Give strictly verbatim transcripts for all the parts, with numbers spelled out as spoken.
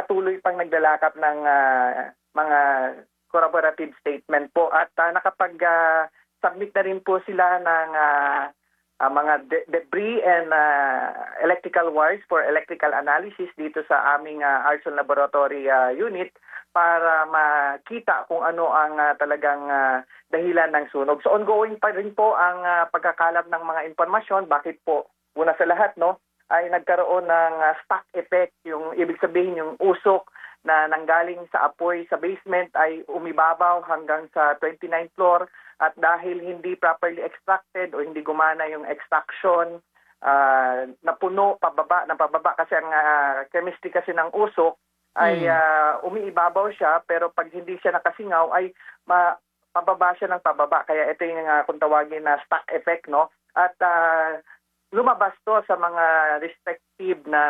patuloy pang naglalakap ng uh, mga corroborative statement po at uh, nakapag-submit uh, na rin po sila ng uh, uh, mga de debris and uh, electrical wires for electrical analysis dito sa aming uh, Arson Laboratory uh, unit para makita kung ano ang uh, talagang uh, dahilan ng sunog. So ongoing pa rin po ang uh, pagkakalap ng mga impormasyon. Bakit po? Una sa lahat, no, ay nagkaroon ng uh, stack effect, yung ibig sabihin yung usok na nanggaling sa apoy sa basement ay umibabaw hanggang sa twenty-ninth floor at dahil hindi properly extracted o hindi gumana yung extraction, uh, napuno pababa, na pababa kasi ang uh, chemistry kasi ng usok ay uh, umiibabaw siya pero pag hindi siya nakasingaw ay ma pababa siya ng pababa. Kaya ito yung uh, kung tawagin na stack effect, no? At uh, lumabas to sa mga respective na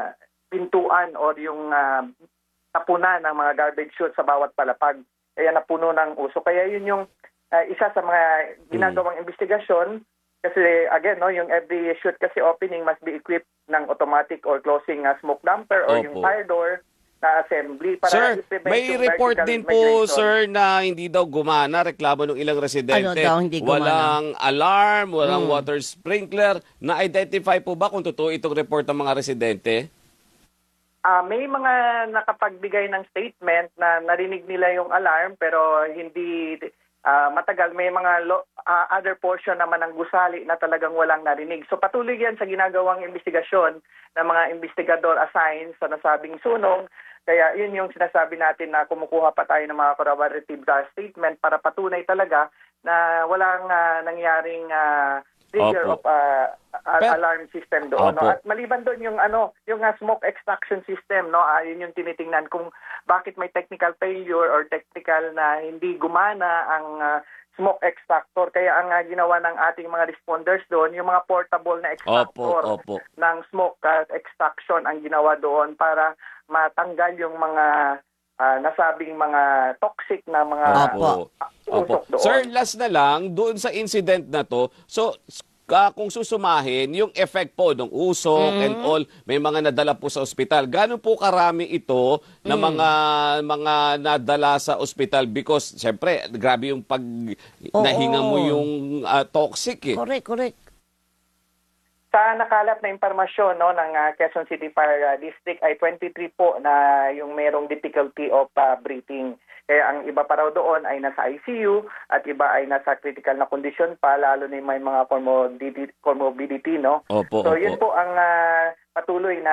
pintuan o yung uh, tapunan ng mga garbage chute sa bawat palapag. Kaya napuno ng uso. Kaya yun yung uh, isa sa mga ginagawang mm. investigasyon. Kasi again, no, yung every chute kasi opening must be equipped ng automatic or closing uh, smoke damper or Opo. yung fire door na assembly. Para sir, may report din po, migration. sir, na hindi daw gumana. Reklamo ng ilang residente. Ano daw, hindi gumana? Walang alarm, walang hmm. water sprinkler. Na-identify po ba kung totoo itong report ng mga residente? Uh, may mga nakapagbigay ng statement na narinig nila yung alarm pero hindi uh, matagal. May mga lo, uh, other portion naman ng gusali na talagang walang narinig. So patuloy yan sa ginagawang investigasyon ng mga investigador assigned sa nasabing sunog. Kaya yun yung sinasabi natin na kumukuha pa tayo ng mga corroborative statement para patunay talaga na walang uh, nangyaring uh, trigger Opo. of uh, alarm system doon. No? At maliban doon yung ano, yung uh, smoke extraction system, no? Uh, yun yung tinitingnan kung bakit may technical failure or technical na hindi gumana ang uh, smoke extractor. Kaya ang uh, ginawa ng ating mga responders doon, yung mga portable na extractor Opo, Opo. ng smoke uh, extraction ang ginawa doon para matanggal yung mga uh, nasabing mga toxic na mga Opo. Uh, usok doon. Sir, last na lang, doon sa incident na to, so uh, kung susumahin, yung effect po ng usok mm. and all, may mga nadala po sa ospital. Gano'n po karami ito na mm. mga mga nadala sa ospital? Because, siyempre, grabe yung pag Oo. nahinga mo yung uh, toxic eh. Correct, correct. Sa nakalat na impormasyon, no, ng uh, Quezon City Fire uh, District ay twenty-three po na yung merong difficulty of uh, breathing. Kaya ang iba pa raw doon ay nasa I C U at iba ay nasa critical na condition pa, lalo na may mga comorbidity, comorbidity no? Opo, so opo. yun po ang uh, patuloy na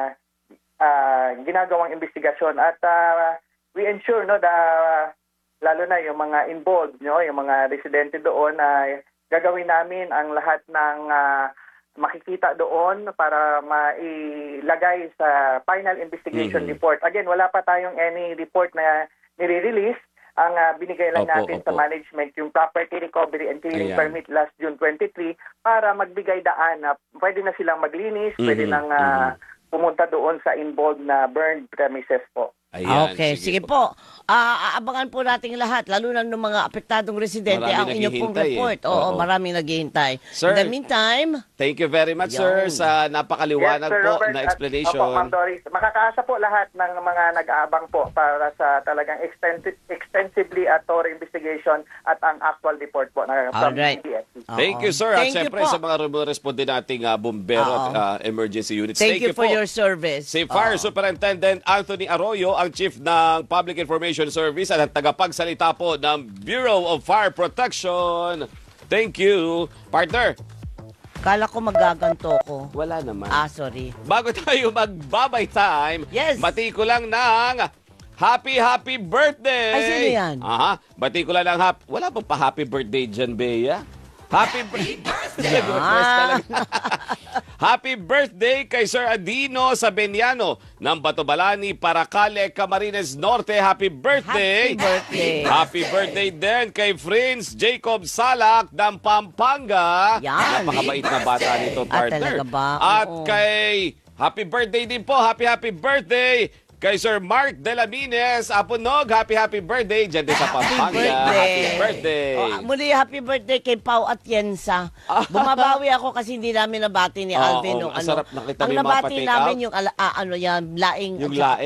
uh, ginagawang investigasyon at uh, we ensure no, da, lalo na yung mga involved, no, yung mga residente doon na uh, gagawin namin ang lahat ng uh, makikita doon para mailagay sa final investigation mm-hmm. report. Again, wala pa tayong any report na nire-release. Ang uh, binigay lang opo, natin opo. sa management yung property recovery and clearing Ayan. permit last June twenty-three para magbigay daan na pwede na silang maglinis, mm-hmm. pwede nang uh, mm-hmm. pumunta doon sa involved na burned premises po. Ayan, okay, sige, sige po. po. Uh, aabangan po nating lahat, lalo na ng mga apektadong residente, marami ang inyong pong report. Eh. Oo, Oo, maraming naghihintay. Sir, in the meantime, thank you very much, yun. sir, sa napakaliwanag yes, sir, po Robert, na explanation. At, opo, Ma'am Doris, makakaasa po lahat ng mga nag-aabang po para sa talagang extensive, extensively at thorough investigation at ang actual report po na from right. D S C. Thank you, sir. Thank at siyempre sa mga responde nating uh, bombero at uh, emergency units. Thank, thank you for po. your service. Si Fire Uh-oh. Superintendent Anthony Arroyo, ang Chief ng Public Information Service at ang tagapagsalita po ng Bureau of Fire Protection. Thank you. Partner. Kala ko magaganto ko. Wala naman. Ah, sorry. Bago tayo magbabay time, yes. bati ko lang ng happy, happy birthday. Ay, sino yan? Aha, bati ko lang ng happy. Wala pang pa happy birthday dyan, Bea. Happy, happy birthday! Happy birthday kay Sir Adino Sabeniano ng Batobalani, Paracale, Camarines Norte. Happy birthday! Happy birthday! Happy birthday din kay Prince Jacob Salak ng Pampanga. Yan. Napakabait na bata nito, partner. At talaga ba? At Oo. kay happy birthday din po, happy happy birthday kay Sir Mark Delamines Apunog. Happy happy birthday dyan din sa Pampanga. Happy birthday. Oh, muli happy birthday kay Pau Atienza. Bumabawi ako kasi hindi namin nabati ni Oh, Alvin. oh, nung, ano. sarap nakita Ang mo yung mga nabati pa-take namin out. yung ala, ah, ano yan, laing. Yung at saka laing.